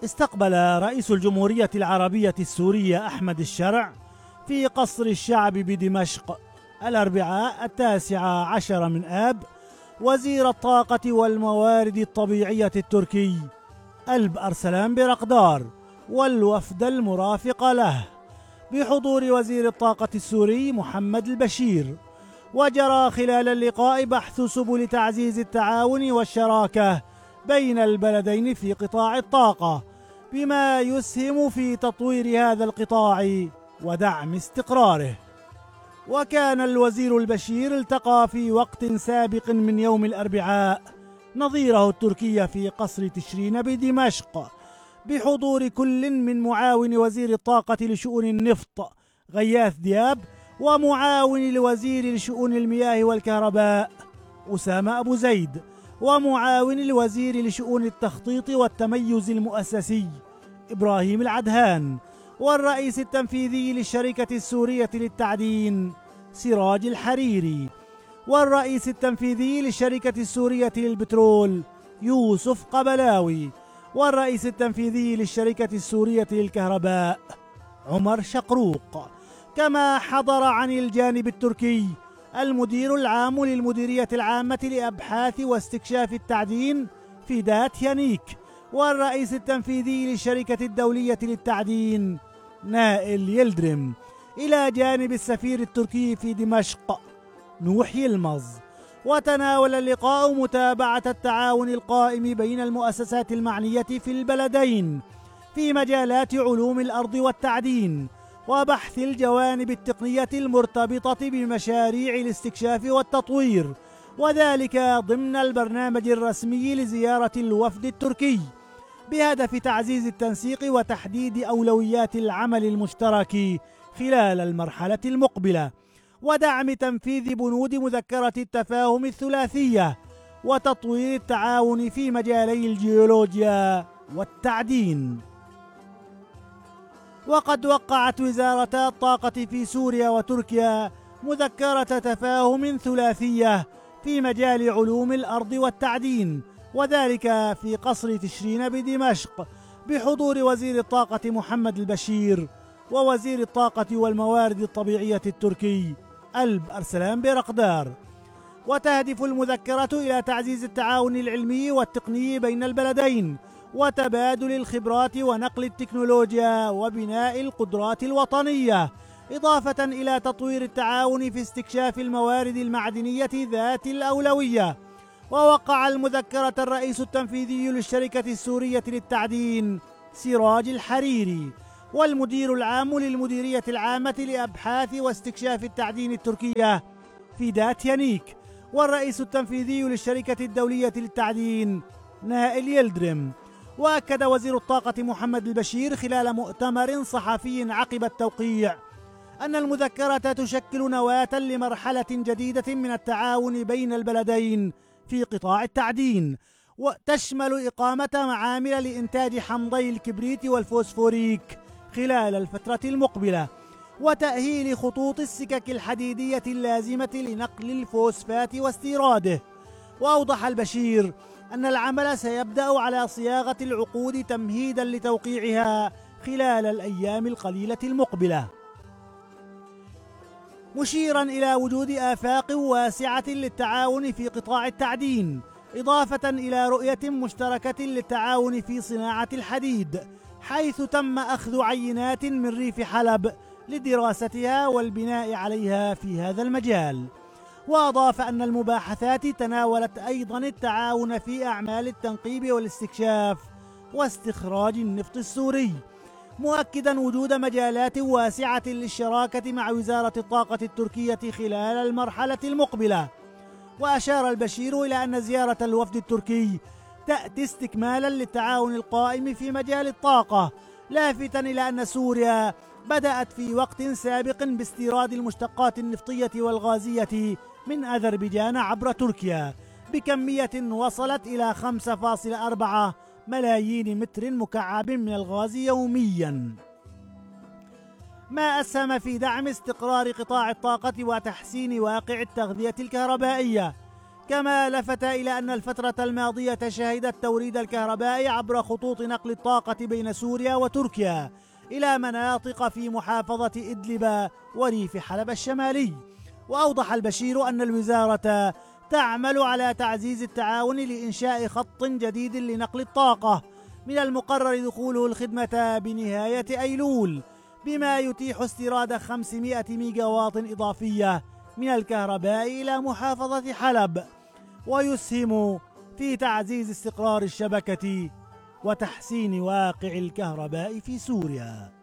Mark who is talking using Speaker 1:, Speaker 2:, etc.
Speaker 1: استقبل رئيس الجمهورية العربية السورية أحمد الشرع في قصر الشعب بدمشق الأربعاء 19 من آب وزير الطاقة والموارد الطبيعية التركي ألب أرسلان برقدار والوفد المرافق له بحضور وزير الطاقة السوري محمد البشير. وجرى خلال اللقاء بحث سبل تعزيز التعاون والشراكة بين البلدين في قطاع الطاقة بما يسهم في تطوير هذا القطاع ودعم استقراره. وكان الوزير البشير التقى في وقت سابق من يوم الأربعاء نظيره التركي في قصر تشرين بدمشق بحضور كل من معاون وزير الطاقة لشؤون النفط غياث دياب ومعاون الوزير لشؤون المياه والكهرباء أسامة أبو زيد ومعاون الوزير لشؤون التخطيط والتميز المؤسسي إبراهيم العدهان والرئيس التنفيذي للشركة السورية للتعدين سراج الحريري والرئيس التنفيذي للشركة السورية للبترول يوسف قبلاوي والرئيس التنفيذي للشركة السورية للكهرباء عمر شقروق. كما حضر عن الجانب التركي المدير العام للمديرية العامة لأبحاث واستكشاف التعدين فيدات يانيك والرئيس التنفيذي للشركة الدولية للتعدين نائل يلدرم، إلى جانب السفير التركي في دمشق نوح يلمز. وتناول اللقاء متابعة التعاون القائم بين المؤسسات المعنية في البلدين في مجالات علوم الأرض والتعدين وبحث الجوانب التقنية المرتبطة بمشاريع الاستكشاف والتطوير، وذلك ضمن البرنامج الرسمي لزيارة الوفد التركي بهدف تعزيز التنسيق وتحديد أولويات العمل المشترك خلال المرحلة المقبلة ودعم تنفيذ بنود مذكرة التفاهم الثلاثية وتطوير التعاون في مجالي الجيولوجيا والتعدين. وقد وقعت وزارتا الطاقة في سوريا وتركيا مذكرة تفاهم ثلاثية في مجال علوم الأرض والتعدين، وذلك في قصر تشرين بدمشق بحضور وزير الطاقة محمد البشير ووزير الطاقة والموارد الطبيعية التركي ألب أرسلان برقدار. وتهدف المذكرة إلى تعزيز التعاون العلمي والتقني بين البلدين وتبادل الخبرات ونقل التكنولوجيا وبناء القدرات الوطنية، إضافة إلى تطوير التعاون في استكشاف الموارد المعدنية ذات الأولوية. ووقع المذكرة الرئيس التنفيذي للشركة السورية للتعدين سراج الحريري والمدير العام للمديرية العامة لأبحاث واستكشاف التعدين التركية فيدات يانيك والرئيس التنفيذي للشركة الدولية للتعدين نائل يلدرم. وأكد وزير الطاقة محمد البشير خلال مؤتمر صحفي عقب التوقيع أن المذكرة تشكل نواة لمرحلة جديدة من التعاون بين البلدين في قطاع التعدين، وتشمل إقامة معامل لإنتاج حمضي الكبريت والفوسفوريك خلال الفترة المقبلة وتأهيل خطوط السكك الحديدية اللازمة لنقل الفوسفات واستيراده. وأوضح البشير أن العمل سيبدأ على صياغة العقود تمهيدا لتوقيعها خلال الأيام القليلة المقبلة، مشيرا إلى وجود آفاق واسعة للتعاون في قطاع التعدين، إضافة إلى رؤية مشتركة للتعاون في صناعة الحديد، حيث تم أخذ عينات من ريف حلب لدراستها والبناء عليها في هذا المجال. وأضاف أن المباحثات تناولت أيضا التعاون في أعمال التنقيب والاستكشاف واستخراج النفط السوري، مؤكدا وجود مجالات واسعة للشراكة مع وزارة الطاقة التركية خلال المرحلة المقبلة. وأشار البشير إلى أن زيارة الوفد التركي تأتي استكمالا للتعاون القائم في مجال الطاقة، لافتا إلى أن سوريا بدأت في وقت سابق باستيراد المشتقات النفطية والغازية من أذربيجان عبر تركيا بكمية وصلت إلى 5.4 ملايين متر مكعب من الغاز يوميا، ما أسهم في دعم استقرار قطاع الطاقة وتحسين واقع التغذية الكهربائية كما لفت إلى أن الفترة الماضية شهدت توريد الكهرباء عبر خطوط نقل الطاقة بين سوريا وتركيا إلى مناطق في محافظة إدلب وريف حلب الشمالي. وأوضح البشير أن الوزارة تعمل على تعزيز التعاون لإنشاء خط جديد لنقل الطاقة من المقرر دخوله الخدمة بنهاية أيلول، بما يتيح استيراد 500 ميجاوات إضافية من الكهرباء إلى محافظة حلب، ويسهم في تعزيز استقرار الشبكة وتحسين واقع الكهرباء في سوريا.